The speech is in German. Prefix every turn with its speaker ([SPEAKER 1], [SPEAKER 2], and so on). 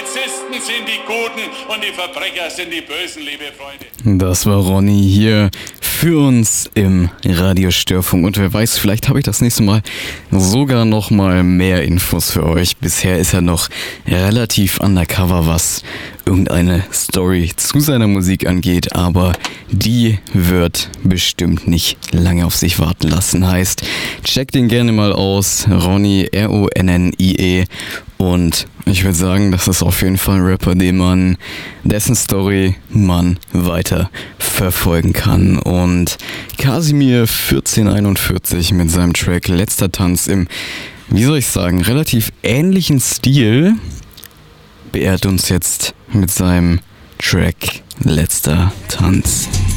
[SPEAKER 1] Polizisten sind die Guten und die Verbrecher sind die Bösen, liebe Freunde.
[SPEAKER 2] Das war Ronny hier für uns im Radiostörfunk. Und wer weiß, vielleicht habe ich das nächste Mal sogar noch mal mehr Infos für euch. Bisher ist er noch relativ undercover, was irgendeine Story zu seiner Musik angeht. Aber die wird bestimmt nicht lange auf sich warten lassen. Heißt, checkt ihn gerne mal aus. Ronny, R-O-N-N-I-E. Und ich würde sagen, das ist auf jeden Fall ein Rapper, dessen Story man weiter verfolgen kann. Und Casimir 1441 mit seinem Track Letzter Tanz im, wie soll ich sagen, relativ ähnlichen Stil beehrt uns jetzt mit seinem Track Letzter Tanz.